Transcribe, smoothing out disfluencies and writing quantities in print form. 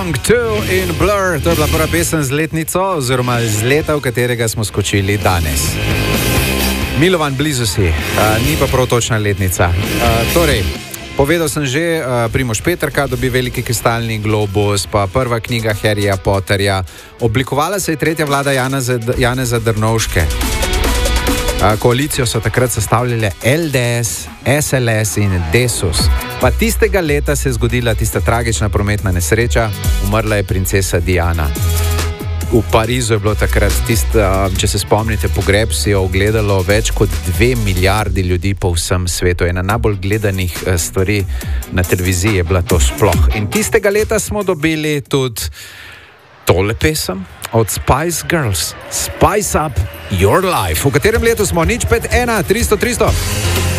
Song 2 in Blur. To je bila prva pesem z letnico, oziroma z leta, v katerega smo skočili danes. Milovan, blizu si, ni pa prav točna letnica. Torej, povedal sem že, Primož Peterka dobi veliki kristalni globus, pa prva knjiga Harryja Potterja. Oblikovala se je tretja vlada Janeza Drnovške. Koalicijo so takrat sestavljale LDS, SLS in Desus. Pa tistega leta se je zgodila tista tragična prometna nesreča, umrla je princesa Diana. V Parizu je bilo takrat če se spomnite, pogreb si jo ogledalo več kot 2 milijardi ljudi po vsem svetu. Ena najbolj gledanih stvari na televiziji je bila to sploh. In tistega leta smo dobili tudi tole pesem od Spice Girls, Spice Up Your Life. V katerem letu smo? 051 300 300.